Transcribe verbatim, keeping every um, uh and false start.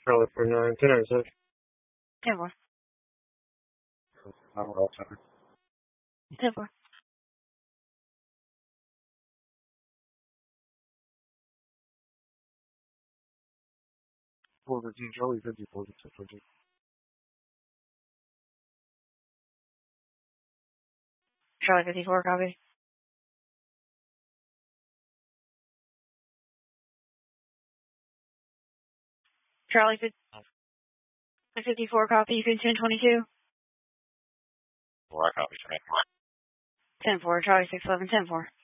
Charlie for nine, ten nine six. ten four. I'm all time. ten four. four fifteen, Charlie fifty-four, six fifty. Charlie fifty-four, copy. Charlie fifty-four, copy. You can ten twenty-two. Four, I copy. ten four, Charlie six eleven, ten four.